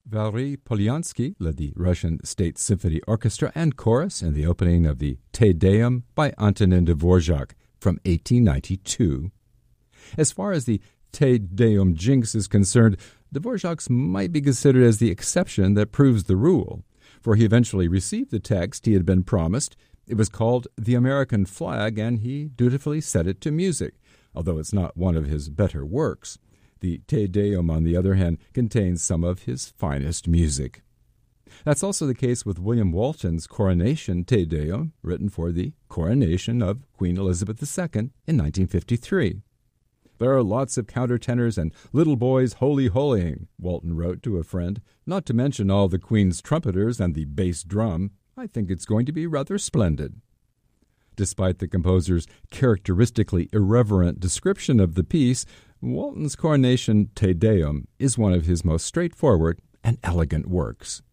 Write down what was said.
Valery Polyansky led the Russian State Symphony Orchestra and chorus in the opening of the Te Deum by Antonin Dvorak from 1892. As far as the Te Deum jinx is concerned, Dvorak's might be considered as the exception that proves the rule, for he eventually received the text he had been promised. It was called The American Flag, and he dutifully set it to music, although it's not one of his better works. The Te Deum, on the other hand, contains some of his finest music. That's also the case with William Walton's Coronation Te Deum, written for the coronation of Queen Elizabeth II in 1953. "There are lots of countertenors and little boys holy-holying," Walton wrote to a friend, "not to mention all the Queen's trumpeters and the bass drum. I think it's going to be rather splendid." Despite the composer's characteristically irreverent description of the piece, Walton's Coronation Te Deum is one of his most straightforward and elegant works.